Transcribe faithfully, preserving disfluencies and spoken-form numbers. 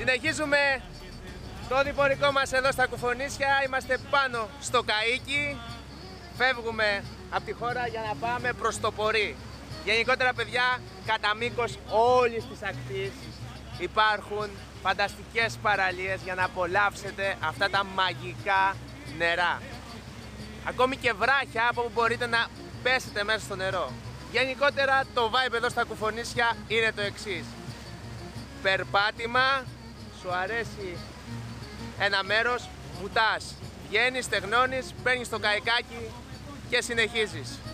Συνεχίζουμε το διπορικό μας εδώ στα Κουφονίσια. Είμαστε πάνω στο Καΐκι. Φεύγουμε από τη χώρα για να πάμε προς το Πορί. Γενικότερα, παιδιά, κατά μήκος όλης της ακτής υπάρχουν φανταστικές παραλίες για να απολαύσετε αυτά τα μαγικά νερά. Ακόμη και βράχια από όπου μπορείτε να πέσετε μέσα στο νερό. Γενικότερα το vibe εδώ στα Κουφονίσια είναι το εξής. Περπάτημα, σου αρέσει ένα μέρος, βουτάς, βγαίνεις, στεγνώνεις, παίρνεις το καϊκάκι και συνεχίζεις.